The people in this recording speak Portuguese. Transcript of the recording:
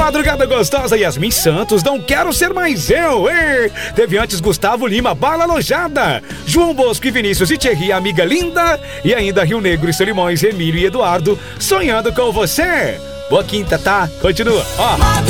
madrugada gostosa, Yasmin Santos, não quero ser mais eu. Teve antes Gustavo Lima, Bala Alojada, João Bosco e Vinícius e Thierry, amiga linda. E ainda Rio Negro e Solimões, Emílio e Eduardo, sonhando com você. Boa quinta, tá? Continua. Ó.